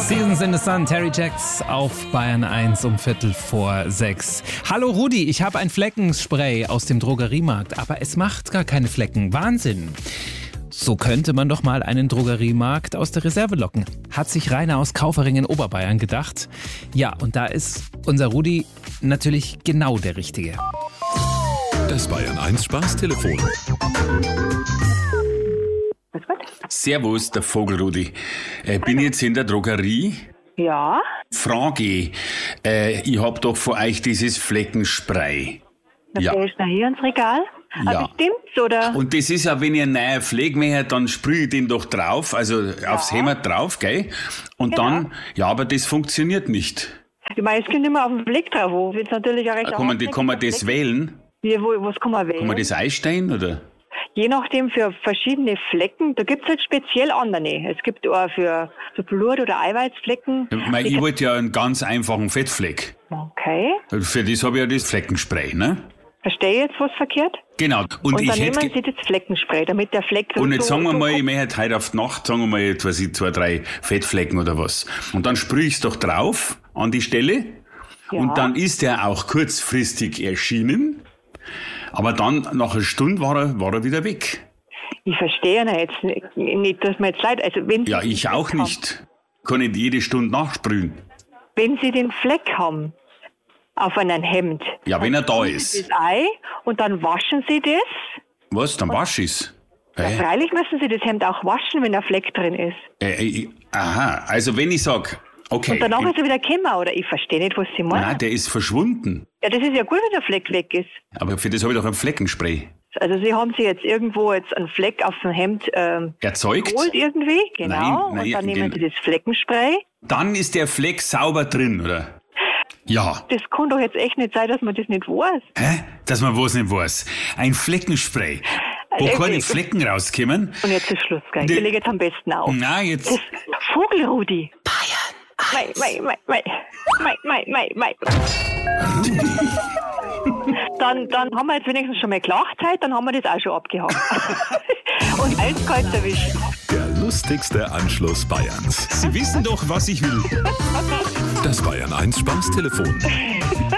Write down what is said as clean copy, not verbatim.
Seasons in the Sun, Terry Jacks auf Bayern 1 um 5:45. Hallo Rudi, ich habe ein Fleckenspray aus dem Drogeriemarkt, aber es macht gar keine Flecken. Wahnsinn. So könnte man doch mal einen Drogeriemarkt aus der Reserve locken. Hat sich Rainer aus Kaufering in Oberbayern gedacht. Ja, und da ist unser Rudi natürlich genau der Richtige. Das Bayern 1 Spaßtelefon. Servus, der Vogelrudi. Bin jetzt in der Drogerie. Ja, Frage, ich hab doch von euch dieses Fleckenspray. da Ja. fällst du hier ins Regal. Ja. Aber stimmt's, oder? Und das ist ja, wenn ihr einen neuen Fleck macht, dann sprühe ich den doch drauf, also aufs Hemd drauf, gell? Und Genau. dann, ja, aber das funktioniert nicht. Die meisten können immer auf den Fleck drauf. Wo wird's natürlich auch recht Kann man das wählen? Was kann man wählen? Kann man das einstellen, oder? Je nachdem für verschiedene Flecken, da gibt's halt speziell andere. Es gibt auch für so Blut- oder Eiweißflecken. Ich wollte ja einen ganz einfachen Fettfleck. Okay. Für das habe ich ja das Fleckenspray, ne? Verstehe ich jetzt was verkehrt? Genau. Und Und ich dann nehmen hätte... Sie das Fleckenspray, damit der Fleck... Und jetzt sagen wir mal, ich möchte heute auf die Nacht, sagen wir mal, jetzt weiß ich, 2, 3 Fettflecken oder was. Und dann sprühe ich es doch drauf an die Stelle. Ja. Und dann ist er auch kurzfristig erschienen. Aber dann, nach einer Stunde, war er wieder weg. Ich verstehe ja jetzt nicht, dass mir jetzt leid... Also wenn Sie Ja, den ich Fleck auch haben, nicht. Kann nicht jede Stunde nachsprühen. Wenn Sie den Fleck haben auf einem Hemd... Ja, wenn er da Sie ist. das Ei und dann waschen Sie das. Was? Dann wasch ich's. Freilich müssen Sie das Hemd auch waschen, wenn ein Fleck drin ist. Aha, also wenn ich sag, okay. Und danach ist er wieder gekommen, oder? Ich verstehe nicht, was Sie meinen. Nein, der ist verschwunden. Ja, das ist ja gut, wenn der Fleck weg ist. Aber für das habe ich doch ein Fleckenspray. Also Sie haben sich jetzt irgendwo einen Fleck auf dem Hemd Erzeugt? geholt irgendwie, genau. Nein, und dann nehmen gen- Sie das Fleckenspray. Dann ist der Fleck sauber drin, oder? Ja. Das kann doch jetzt echt nicht sein, dass man das nicht weiß. Hä? Dass man was nicht weiß. Ein Fleckenspray. Wo keine Flecken rauskommen. Und jetzt ist Schluss, gell? Ich lege jetzt am besten auf. Na, jetzt. Das Vogelrudi. Bayern. Mei. Dann haben wir jetzt wenigstens schon mal Klachzeit, dann haben wir das auch schon abgehakt. Und eiskalt erwischt. Der lustigste Anschluss Bayerns. Sie wissen doch, was ich will. Das Bayern 1 Spaßtelefon.